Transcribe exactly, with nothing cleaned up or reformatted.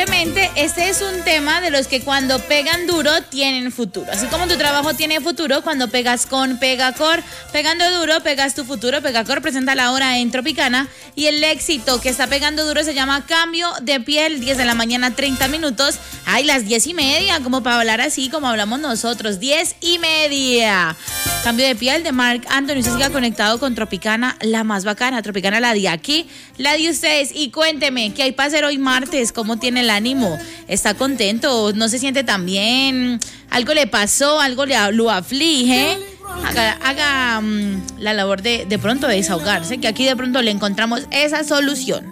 posiblemente este es un tema de los que cuando pegan duro tienen futuro. Así como tu trabajo tiene futuro cuando pegas con Pegacor. Pegando duro, pegas tu futuro. Pegacor presenta la hora en Tropicana y el éxito que está pegando duro se llama Cambio de Piel, diez de la mañana, treinta minutos. Ay, las diez y media, como para hablar así como hablamos nosotros, diez y media. Cambio de Piel de Marc Anthony. Usted siga conectado con Tropicana, la más bacana. Tropicana, la de aquí, la de ustedes. Y cuénteme, ¿qué hay para hacer hoy martes? ¿Cómo tiene el ánimo? ¿Está contento? ¿No se siente tan bien? ¿Algo le pasó? ¿Algo le, lo aflige? Haga, haga um, la labor de, de pronto de desahogarse, que aquí de pronto le encontramos esa solución.